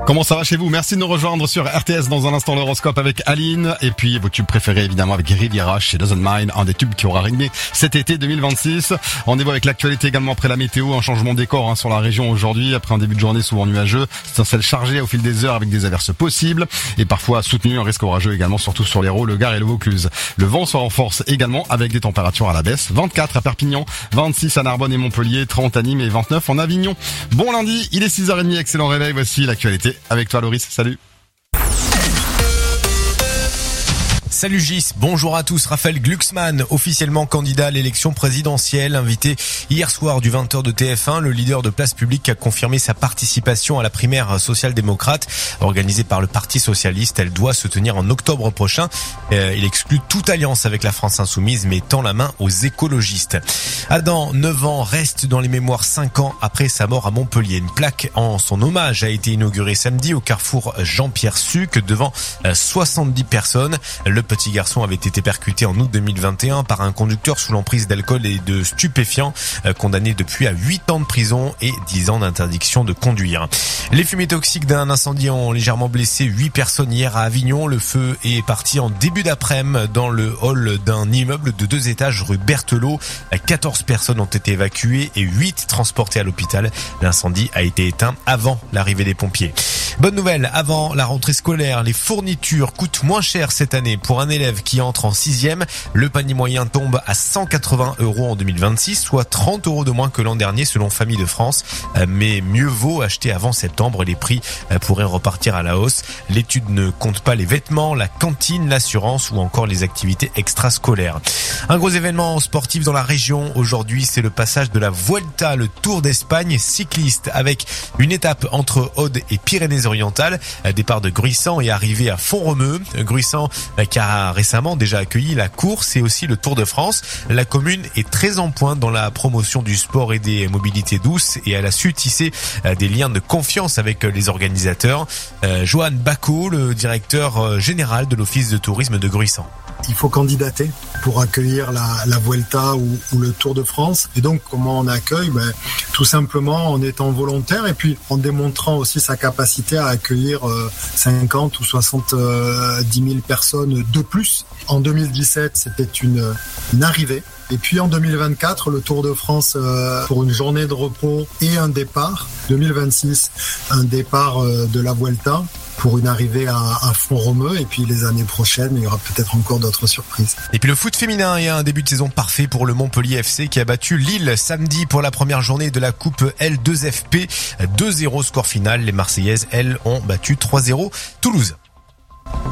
Comment ça va chez vous? Merci de nous rejoindre sur RTS dans un instant l'horoscope avec Aline et puis vos tubes préférés évidemment avec Riviera chez Doesn't Mind, un des tubes qui aura rythmé cet été 2026. Rendez-vous avec l'actualité également après la météo, un changement de décor sur la région aujourd'hui après un début de journée souvent nuageux, c'est un ciel chargé au fil des heures avec des averses possibles et parfois soutenu, un risque orageux également surtout sur l'Hérault, le Gard et le Vaucluse. Le vent se renforce également avec des températures à la baisse, 24 à Perpignan, 26 à Narbonne et Montpellier, 30 à Nîmes et 29 en Avignon. Bon lundi, il est 6h30, excellent réveil, voici l'actualité avec toi Loris, salut. Salut Gis, bonjour à tous. Raphaël Glucksmann, officiellement candidat à l'élection présidentielle, invité hier soir du 20h de TF1, le leader de Place Publique a confirmé sa participation à la primaire social-démocrate organisée par le Parti socialiste. Elle doit se tenir en octobre prochain. Il exclut toute alliance avec la France insoumise, mais tend la main aux écologistes. Adam, 9 ans, reste dans les mémoires 5 ans après sa mort à Montpellier. Une plaque en son hommage a été inaugurée samedi au carrefour Jean-Pierre Sucre devant 70 personnes. Le petit garçon avait été percuté en août 2021 par un conducteur sous l'emprise d'alcool et de stupéfiants, condamné depuis à 8 ans de prison et 10 ans d'interdiction de conduire. Les fumées toxiques d'un incendie ont légèrement blessé 8 personnes hier à Avignon. Le feu est parti en début d'après-midi dans le hall d'un immeuble de 2 étages rue Berthelot. 14 personnes ont été évacuées et 8 transportées à l'hôpital. L'incendie a été éteint avant l'arrivée des pompiers. Bonne nouvelle, avant la rentrée scolaire, les fournitures coûtent moins cher cette année. Pour un élève qui entre en 6e, le panier moyen tombe à 180 € en 2026, soit 30 € de moins que l'an dernier selon Famille de France. Mais mieux vaut acheter avant septembre, les prix pourraient repartir à la hausse. L'étude ne compte pas les vêtements, la cantine, l'assurance ou encore les activités extrascolaires. Un gros événement sportif dans la région. Aujourd'hui, c'est le passage de la Vuelta, le Tour d'Espagne cycliste, avec une étape entre Aude et Pyrénées-Orientales. Départ de Gruissant et arrivée à Font-Romeu. Gruissant qui a récemment déjà accueilli la course et aussi le Tour de France. La commune est très en pointe dans la promotion du sport et des mobilités douces et elle a su tisser des liens de confiance avec les organisateurs. Johan Bacot, le directeur général de l'Office de tourisme de Gruissant. Il faut candidater pour accueillir la Vuelta ou le Tour de France. Et donc, comment on accueille? Tout simplement en étant volontaire et puis en démontrant aussi sa capacité à accueillir 50 ou 70 000 personnes de plus. En 2017, c'était une arrivée. Et puis en 2024, le Tour de France pour une journée de repos et un départ. 2026, un départ de la Vuelta pour une arrivée à Font-Romeu. Et puis les années prochaines, il y aura peut-être encore d'autres surprises. Et puis le foot féminin est un début de saison parfait pour le Montpellier FC qui a battu Lille samedi pour la première journée de la Coupe L2FP. 2-0 score final. Les Marseillaises, elles, ont battu 3-0 Toulouse.